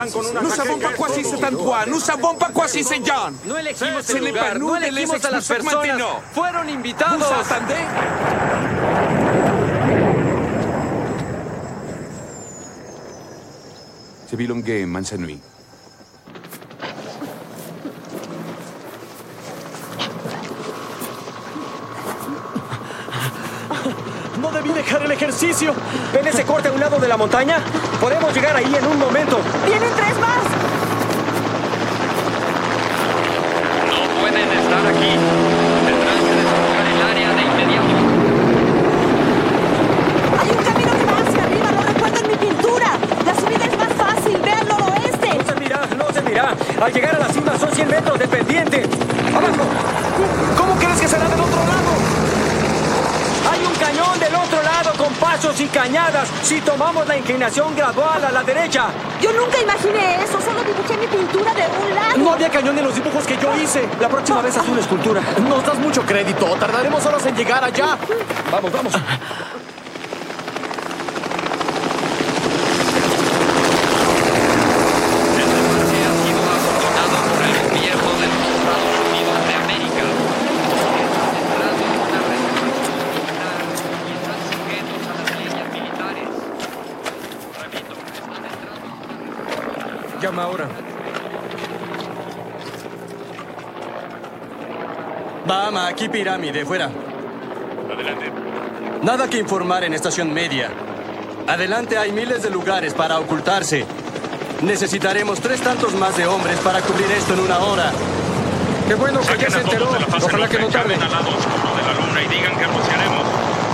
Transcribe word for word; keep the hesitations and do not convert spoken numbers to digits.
Nous savons pas quoi si c'est un droit, nous savons pas quoi si c'est John. No elegimos Ce el n'est pas lugar, nous no de les elegimos a las expulsar personas. maintenant. Fueron Vous invitados. entendez? Se vi l'homme game mansa nuit. No debí dejar el ejercicio. ¿Ven ese corte a un lado de la montaña? Podemos llegar ahí en un momento. ¡Vienen tres más! No pueden estar aquí. Tendrán que desalojar el área de inmediato. Hay un camino que va hacia arriba, lo recuerdo en mi pintura. La subida es más fácil, ve al noroeste. No se mira, no se mira. Al llegar a la cima son cien metros de pendiente. ¡Abajo! ¿Cómo crees que será del otro lado? Hay un cañón del otro lado con pasos y cañadas. Si tomamos la inclinación gradual a la derecha. Yo nunca imaginé eso, solo dibujé mi pintura de un lado. No había cañón en los dibujos que yo hice. La próxima vez haz una escultura. Nos das mucho crédito. Tardaremos horas en llegar allá. Vamos, vamos. Este parque ha sido abandonado por el gobierno de los Estados Unidos de América. Está entrado en una reservación militar y están sujetos a las leyes militares. Repito, están entrando en una reservación. Llama ahora. Bahama, aquí pirámide, fuera. Adelante. Nada que informar en estación media. Adelante hay miles de lugares para ocultarse. Necesitaremos tres tantos más de hombres para cubrir esto en una hora. Qué bueno que ya Saquen se a todos enteró. de la fase Ojalá que no norte, tarde. llamen al lado oscuro de la luna y digan que rociaremos.